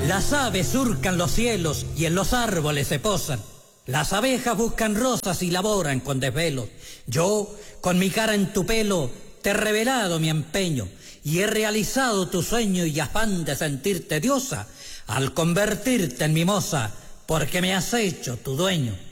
Las aves surcan los cielos y en los árboles se posan. Las abejas buscan rosas y laboran con desvelo. Yo, con mi cara en tu pelo, te he revelado mi empeño y he realizado tu sueño y afán de sentirte diosa al convertirte en mimosa, porque me has hecho tu dueño.